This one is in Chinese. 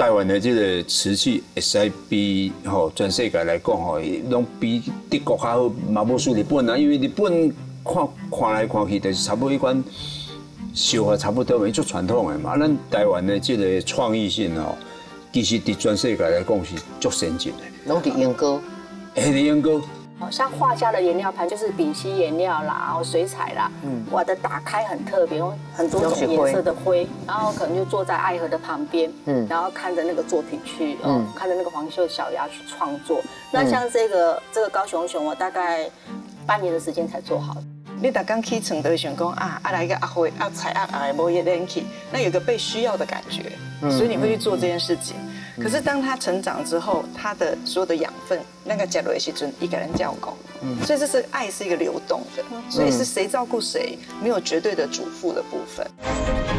台湾的这个瓷器，会使比全世界来讲拢比德国较好，嘛无输日本啊，因为日本看来看去，就是差不多一款烧啊，差不多嘛，足传统的嘛。咱台湾的这个创意性其实伫全世界来讲是足先进的。 拢伫英国， 伫英国。 像画家的颜料盘就是丙烯颜料啦，然后水彩啦，我的打开很特别，很多种颜色的灰，然后可能就坐在爱河的旁边，然后看着那个作品去，看着那个黄袖小鸭去创作。那像这个高雄熊，我大概半年的时间才做好。 你逐工起床都会想讲来个花彩来无热冷气，那有个被需要的感觉，所以你会去做这件事情。可是当他成长之后，他的所有的养分，那个加落的时阵，一个人照顾，所以这是爱是一个流动的，所以是谁照顾谁，没有绝对的主妇的部分。